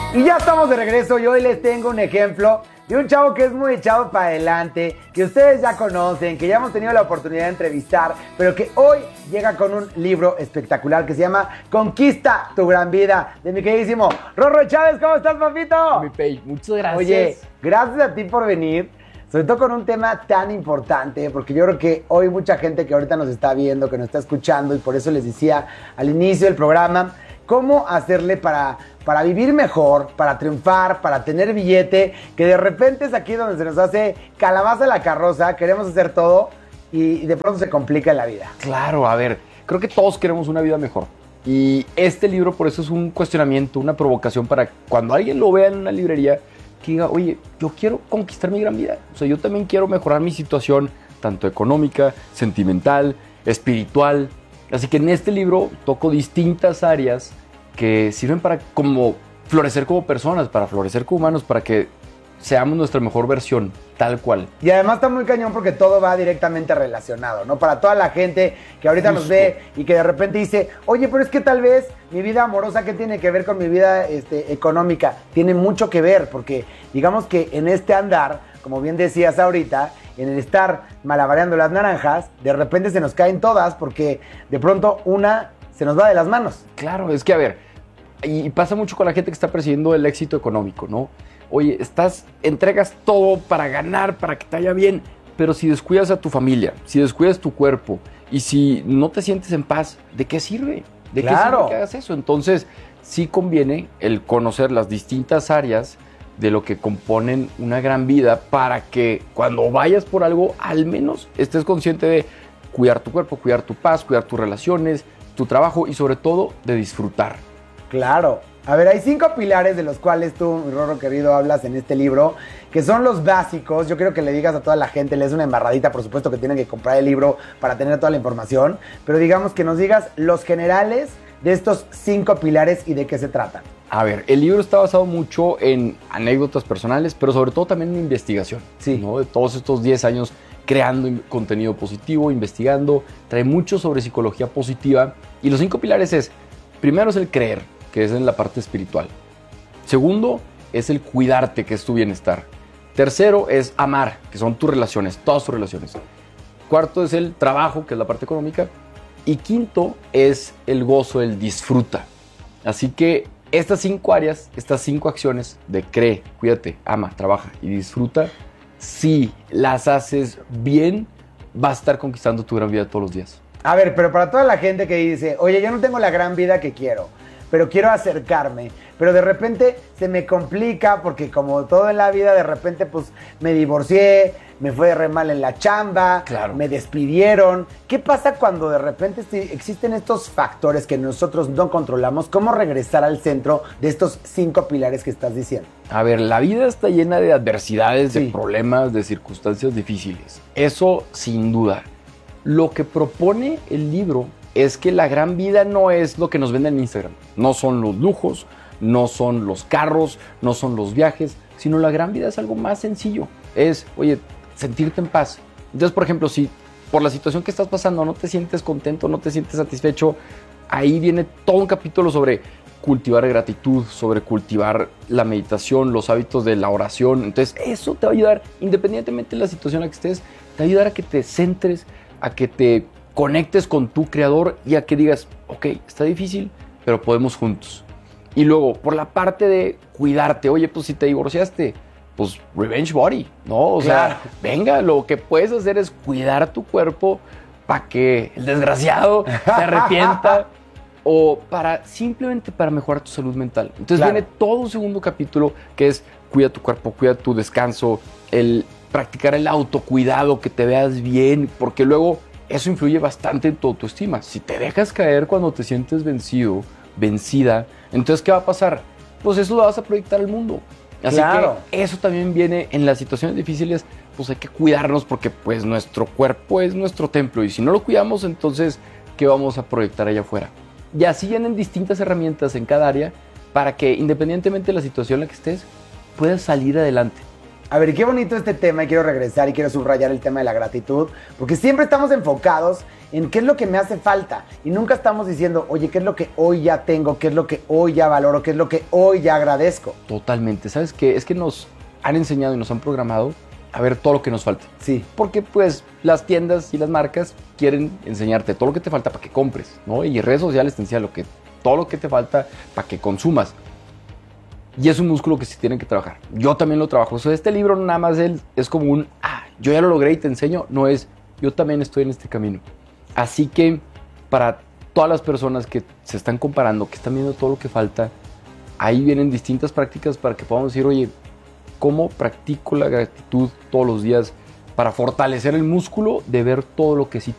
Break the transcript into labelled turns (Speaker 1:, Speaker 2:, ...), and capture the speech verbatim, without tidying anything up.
Speaker 1: Y ya estamos de regreso y hoy les tengo un ejemplo de un chavo que es muy echado para adelante, que ustedes ya conocen, que ya hemos tenido la oportunidad de entrevistar, pero que hoy llega con un libro espectacular que se llama Conquista tu gran vida, de mi queridísimo Rorro Chávez. ¿Cómo estás, papito?
Speaker 2: Mi Pei, muchas gracias.
Speaker 1: Oye, gracias a ti por venir, sobre todo con un tema tan importante, porque yo creo que hoy mucha gente que ahorita nos está viendo, que nos está escuchando, y por eso les decía al inicio del programa, cómo hacerle para, para vivir mejor, para triunfar, para tener billete, que de repente es aquí donde se nos hace calabaza la carroza, queremos hacer todo y de pronto se complica la vida.
Speaker 2: Claro, a ver, creo que todos queremos una vida mejor. Y este libro por eso es un cuestionamiento, una provocación para cuando alguien lo vea en una librería, que diga, oye, yo quiero conquistar mi gran vida. O sea, yo también quiero mejorar mi situación, tanto económica, sentimental, espiritual. Así que en este libro toco distintas áreas que sirven para como florecer como personas, para florecer como humanos, para que seamos nuestra mejor versión, tal cual.
Speaker 1: Y además está muy cañón porque todo va directamente relacionado, ¿no? Para toda la gente que ahorita
Speaker 2: Justo.
Speaker 1: nos ve y que de repente dice, oye, pero es que tal vez mi vida amorosa, ¿qué tiene que ver con mi vida este, económica? Tiene mucho que ver, porque digamos que en este andar, como bien decías ahorita, en el estar malabareando las naranjas, de repente se nos caen todas porque de pronto una se nos va de las manos.
Speaker 2: Claro, es que a ver, y pasa mucho con la gente que está persiguiendo el éxito económico, ¿no? Oye, estás, entregas todo para ganar, para que te vaya bien, pero si descuidas a tu familia, si descuidas tu cuerpo y si no te sientes en paz, ¿de qué sirve? ¿De
Speaker 1: Claro.
Speaker 2: qué sirve que hagas eso? Entonces, sí conviene el conocer las distintas áreas de lo que componen una gran vida para que cuando vayas por algo, al menos estés consciente de cuidar tu cuerpo, cuidar tu paz, cuidar tus relaciones, tu trabajo y sobre todo de disfrutar.
Speaker 1: Claro. A ver, hay cinco pilares de los cuales tú, mi Rorro querido, hablas en este libro, que son los básicos. Yo quiero que le digas a toda la gente, le des una embarradita, por supuesto que tienen que comprar el libro para tener toda la información, pero digamos que nos digas los generales de estos cinco pilares y de qué se tratan.
Speaker 2: A ver, el libro está basado mucho en anécdotas personales, pero sobre todo también en investigación.
Speaker 1: Sí.
Speaker 2: ¿No? De todos estos diez años creando contenido positivo, investigando, trae mucho sobre psicología positiva. Y los cinco pilares es, primero es el creer, que es en la parte espiritual. Segundo es el cuidarte, que es tu bienestar. Tercero es amar, que son tus relaciones, todas tus relaciones. Cuarto es el trabajo, que es la parte económica. Y quinto es el gozo, el disfruta. Así que estas cinco áreas, estas cinco acciones de cree, cuídate, ama, trabaja y disfruta, si las haces bien, vas a estar conquistando tu gran vida todos los días.
Speaker 1: A ver, pero para toda la gente que dice, oye, yo no tengo la gran vida que quiero, pero quiero acercarme, pero de repente se me complica porque como todo en la vida, de repente pues me divorcié, me fue re mal en la chamba,
Speaker 2: Claro.
Speaker 1: me despidieron. ¿Qué pasa cuando de repente existen estos factores que nosotros no controlamos? ¿Cómo regresar al centro de estos cinco pilares que estás diciendo?
Speaker 2: A ver, la vida está llena de adversidades,
Speaker 1: Sí.
Speaker 2: de problemas, de circunstancias difíciles. Eso sin duda. Lo que propone el libro es que la gran vida no es lo que nos venden en Instagram. No son los lujos, no son los carros, no son los viajes, sino la gran vida es algo más sencillo. Es, oye, sentirte en paz. Entonces, por ejemplo, si por la situación que estás pasando no te sientes contento, no te sientes satisfecho, ahí viene todo un capítulo sobre cultivar gratitud, sobre cultivar la meditación, los hábitos de la oración. Entonces, eso te va a ayudar, independientemente de la situación en la que estés, te va a ayudar a que te centres, a que te conectes con tu creador y a que digas, ok, está difícil, pero podemos juntos. Y luego, por la parte de cuidarte, oye, pues si te divorciaste, pues revenge body, ¿no? O
Speaker 1: Claro.
Speaker 2: sea, venga, lo que puedes hacer es cuidar tu cuerpo para que el desgraciado se arrepienta o para simplemente para mejorar tu salud mental. Entonces
Speaker 1: Claro.
Speaker 2: viene todo un segundo capítulo que es cuida tu cuerpo, cuida tu descanso, el practicar el autocuidado, que te veas bien, porque luego eso influye bastante en tu autoestima. Si te dejas caer cuando te sientes vencido, vencida, entonces ¿qué va a pasar? Pues eso lo vas a proyectar al mundo. Así
Speaker 1: Claro.
Speaker 2: que eso también viene en las situaciones difíciles, pues hay que cuidarnos porque pues nuestro cuerpo es nuestro templo y si no lo cuidamos, entonces ¿qué vamos a proyectar allá afuera? Y así vienen distintas herramientas en cada área para que independientemente de la situación en la que estés, puedas salir adelante.
Speaker 1: A ver, qué bonito este tema y quiero regresar y quiero subrayar el tema de la gratitud, porque siempre estamos enfocados en qué es lo que me hace falta y nunca estamos diciendo, oye, qué es lo que hoy ya tengo, qué es lo que hoy ya valoro, qué es lo que hoy ya agradezco.
Speaker 2: Totalmente. ¿Sabes qué? Es que nos han enseñado y nos han programado a ver todo lo que nos falta.
Speaker 1: Sí.
Speaker 2: Porque pues las tiendas y las marcas quieren enseñarte todo lo que te falta para que compres, ¿no? Y redes sociales te enseñan lo que, todo lo que te falta para que consumas. Y es un músculo que se tiene que trabajar. Yo también lo trabajo. O sea, este libro nada más él es como un, ah, yo ya lo logré y te enseño. No es, yo también estoy en este camino. Así que para todas las personas que se están comparando, que están viendo todo lo que falta, ahí vienen distintas prácticas para que podamos decir, oye, ¿cómo practico la gratitud todos los días para fortalecer el músculo de ver todo lo que sí